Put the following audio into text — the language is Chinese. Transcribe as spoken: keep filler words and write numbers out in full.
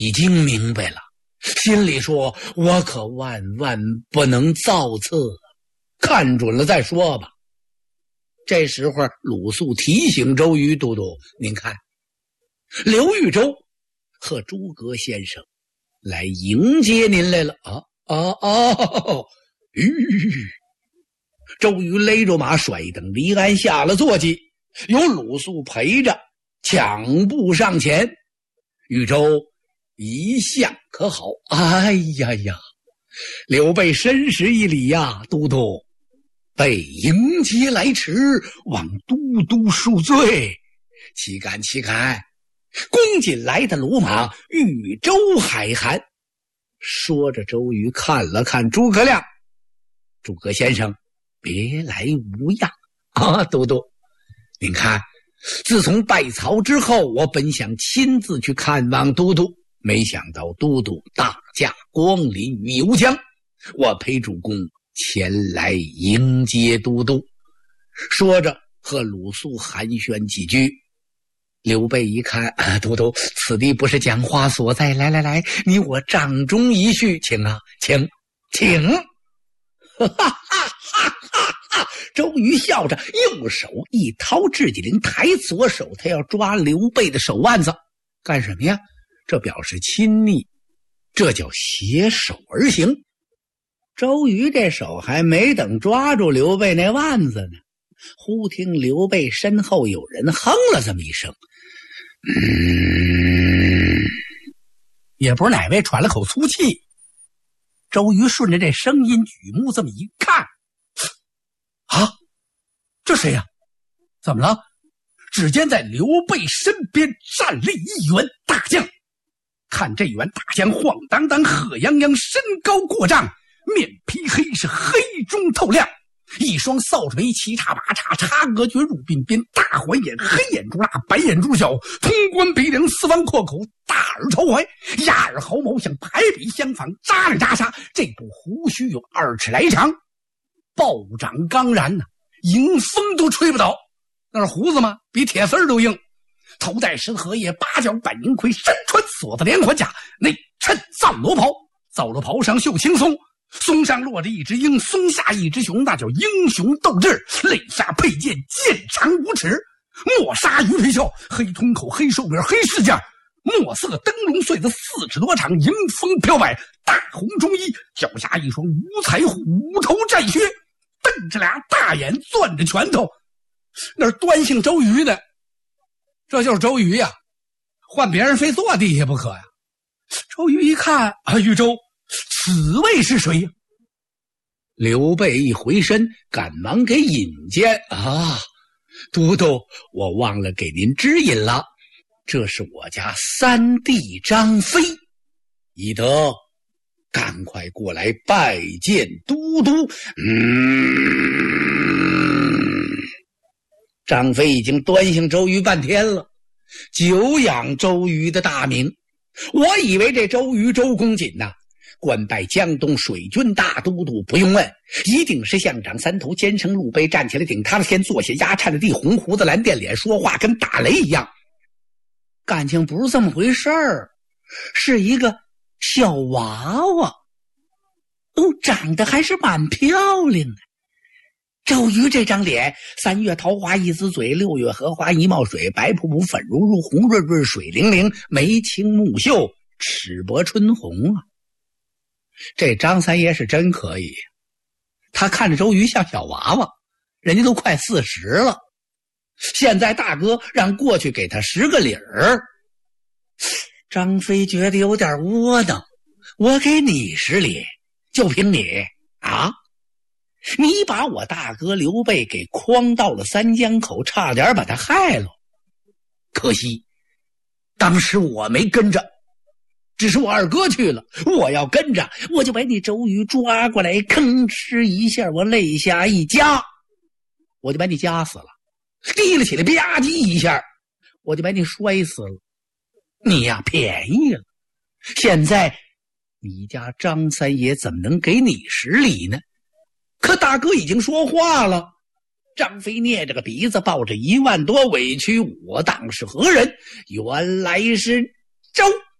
已经明白了，心里说我可万万不能造次，看准了再说吧。这时候鲁肃提醒周瑜，都督您看，刘豫州和诸葛先生来迎接您来了啊啊啊！吁，周瑜勒着马，甩蹬离鞍，下了坐骑，有鲁肃陪着，抢步上前。豫州一向可好？哎呀呀！刘备深施一礼呀，都督，被迎接来迟，望都督恕罪。岂敢岂敢！攻进来的鲁马，豫州海涵。说着，周瑜看了看诸葛亮，诸葛先生，别来无恙啊！都督，您看，自从败曹之后，我本想亲自去看望都督，没想到都督大驾光临于游江，我陪主公前来迎接都督。说着，和鲁肃寒暄几句。刘备一看，啊，都督，此地不是讲话所在，来来来，你我帐中一叙，请啊，请，请。哈哈哈哈哈！周瑜笑着，右手一掏雉鸡翎，抬左手，他要抓刘备的手腕子，干什么呀？这表示亲昵，这叫携手而行。周瑜这手还没等抓住刘备那腕子呢，忽听刘备身后有人哼了这么一声，嗯，也不是哪位喘了口粗气。周瑜顺着这声音举目这么一看，啊，这谁呀？怎么了？只见在刘备身边站立一员大将，看这员大将晃荡荡、贺泱泱，身高过丈，面皮黑，是黑中透亮，一双扫帚眉，七叉八叉，插额撅入鬓边，大环眼，黑眼珠大，白眼珠小，通关鼻梁，四方阔口，大耳朝怀，压耳毫毛像排比相仿，扎里扎沙，这部胡须有二尺来长，暴长刚然呢、啊，迎风都吹不倒。那是胡子吗？比铁丝都硬。头戴石荷叶，八角板银盔，身穿锁子连环甲，内衬皂罗袍，皂罗袍上绣青松，松上落着一只鹰，松下一只熊，那叫英雄斗志。肋下佩剑，剑长五尺，墨纱鱼腿鞘，黑通口，黑手柄，黑饰件，墨色灯笼穗子四尺多长，迎风飘摆，大红中衣，脚下一双五彩虎头战靴，瞪着俩大眼，攥着拳头，那是端姓周瑜的。这就是周瑜呀、啊，换别人非坐地下不可呀。周瑜一看啊，豫州，此位是谁呀？刘备一回身，赶忙给引荐啊，都督，我忘了给您指引了，这是我家三弟张飞，宜得赶快过来拜见都督。嗯，张飞已经端详周瑜半天了，久仰周瑜的大名。我以为这周瑜周公瑾呐、啊，官拜江东水军大都督，不用问，一定是象长三头奸生陆备，站起来顶他的天，坐下压颤的地，红胡子蓝靛脸，说话跟打雷一样。感情不是这么回事儿，是一个小娃娃，哦，长得还是蛮漂亮的。周瑜这张脸，三月桃花一呲嘴，六月荷花一冒水，白扑扑粉如如，红润润水灵灵，眉清目秀，齿薄春红啊。这张三爷是真可以，他看着周瑜像小娃娃，人家都快四十了，现在大哥让过去给他十个礼儿。张飞觉得有点窝囊，我给你十礼，就凭你啊？你把我大哥刘备给诓到了三江口，差点把他害了。可惜当时我没跟着，只是我二哥去了，我要跟着，我就把你周瑜抓过来，吭哧一下，我肋下一夹，我就把你夹死了。提了起来，吧唧一下，我就把你摔死了。你呀，便宜了。现在你家张三爷怎么能给你十礼呢？可大哥已经说话了。张飞捏着个鼻子，抱着一万多委屈，我当是何人？原来是周